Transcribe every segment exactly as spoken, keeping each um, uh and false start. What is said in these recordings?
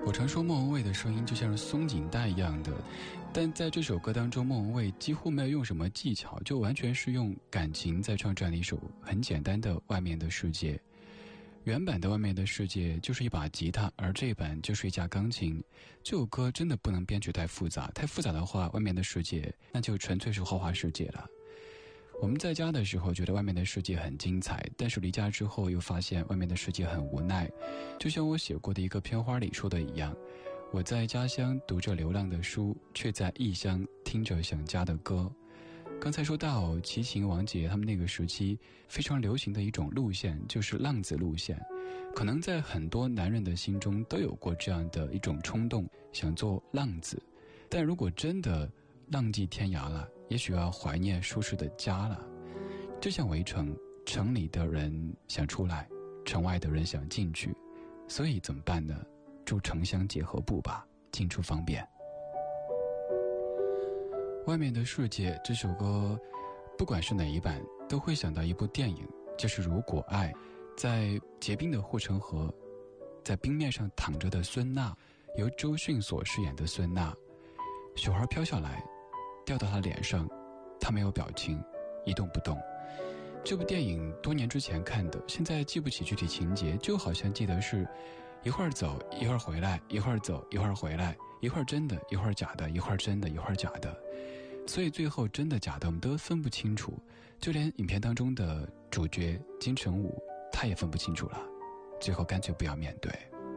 我常说莫文蔚的声音就像是松紧带一样的，但在这首歌当中，莫文蔚几乎没有用什么技巧，就完全是用感情在唱这样的一首很简单的《外面的世界》。原版的《外面的世界》就是一把吉他，而这一版就是一架钢琴。这首歌真的不能编曲太复杂，太复杂的话，《外面的世界》那就纯粹是花花世界了。我们在家的时候觉得外面的世界很精彩，但是离家之后又发现外面的世界很无奈。就像我写过的一个片花里说的一样，我在家乡读着流浪的书，却在异乡听着想家的歌。刚才说到齐秦、王杰他们那个时期非常流行的一种路线，就是浪子路线。可能在很多男人的心中都有过这样的一种冲动，想做浪子。但如果真的浪迹天涯了，也许要怀念舒适的家了。就像围城，城里的人想出来，城外的人想进去，所以怎么办呢？住城乡结合部吧，进出方便。外面的世界这首歌，不管是哪一版，都会想到一部电影，就是《如果爱》。在结冰的护城河，在冰面上躺着的孙娜，由周迅所饰演的孙娜，雪花飘下来，掉到她脸上，她没有表情，一动不动。这部电影多年之前看的，现在记不起具体情节，就好像记得是一会儿走一会儿回来，一会儿走一会儿回来，一会儿真的一会儿假的，一会儿真的一会儿假的，所以最后真的假的我们都分不清楚。就连影片当中的主角金城武他也分不清楚了，最后干脆不要面对。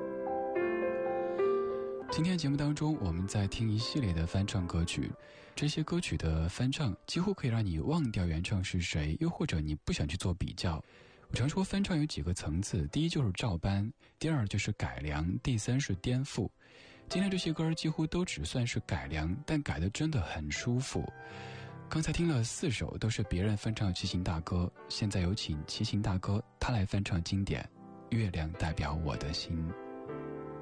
今天节目当中我们在听一系列的翻唱歌曲，这些歌曲的翻唱几乎可以让你忘掉原唱是谁，又或者你不想去做比较。我常说翻唱有几个层次，第一就是照搬，第二就是改良，第三是颠覆。今天这些歌几乎都只算是改良，但改得真的很舒服。刚才听了四首都是别人翻唱齐秦大哥，现在有请齐秦大哥他来翻唱经典《月亮代表我的心》。